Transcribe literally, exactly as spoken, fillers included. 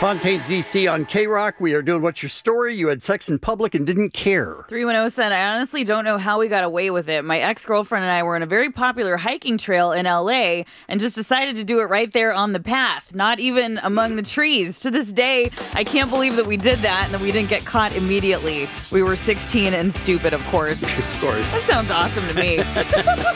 Fontaines, D C on K-Rock. We are doing What's Your Story? You had sex in public and didn't care. three one zero said, I honestly don't know how we got away with it. My ex-girlfriend and I were in a very popular hiking trail in L A and just decided to do it right there on the path, not even among the trees. To this day, I can't believe that we did that and that we didn't get caught immediately. We were sixteen and stupid, of course. Of course. That sounds awesome to me.